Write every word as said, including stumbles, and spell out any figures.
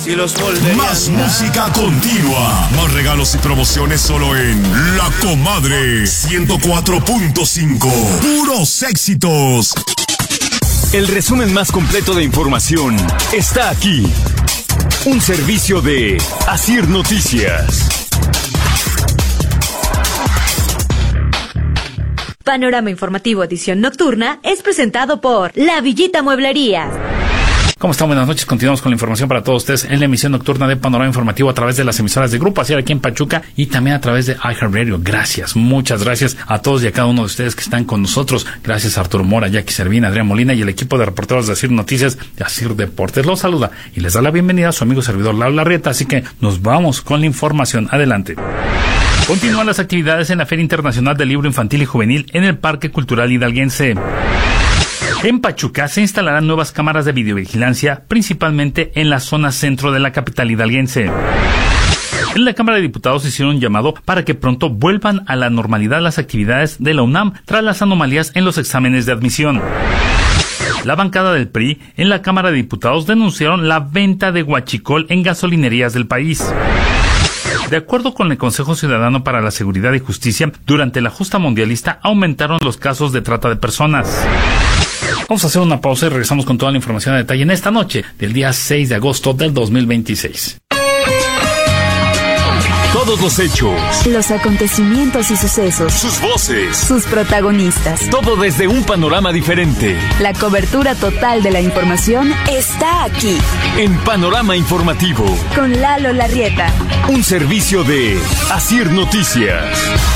si los volvería. Más música continua. Más regalos y promociones solo en La Comadre ciento cuatro punto cinco. Puros éxitos. El resumen más completo de información está aquí. Un servicio de Asir Noticias. Panorama Informativo Edición Nocturna es presentado por La Villita Mueblerías. ¿Cómo están? Buenas noches. Continuamos con la información para todos ustedes en la emisión nocturna de Panorama Informativo a través de las emisoras de Grupo Asir aquí en Pachuca y también a través de iHeartRadio. Gracias, muchas gracias a todos y a cada uno de ustedes que están con nosotros. Gracias a Arturo Mora, Jackie Servín, Adrián Molina y el equipo de reporteros de Asir Noticias y Asir Deportes. Los saluda y les da la bienvenida a su amigo servidor Lau Larrieta. Así que nos vamos con la información. Adelante. Continúan las actividades en la Feria Internacional del Libro Infantil y Juvenil en el Parque Cultural Hidalguense. En Pachuca se instalarán nuevas cámaras de videovigilancia, principalmente en la zona centro de la capital hidalguense. En la Cámara de Diputados hicieron un llamado para que pronto vuelvan a la normalidad las actividades de la UNAM tras las anomalías en los exámenes de admisión. La bancada del P R I en la Cámara de Diputados denunciaron la venta de huachicol en gasolinerías del país. De acuerdo con el Consejo Ciudadano para la Seguridad y Justicia, durante la justa mundialista aumentaron los casos de trata de personas. Vamos a hacer una pausa y regresamos con toda la información a detalle en esta noche del día seis de agosto del dos mil veintiséis. Todos los hechos, los acontecimientos y sucesos, sus voces, sus protagonistas, todo desde un panorama diferente. La cobertura total de la información está aquí. En Panorama Informativo. Con Lalo Larrieta. Un servicio de Asir Noticias.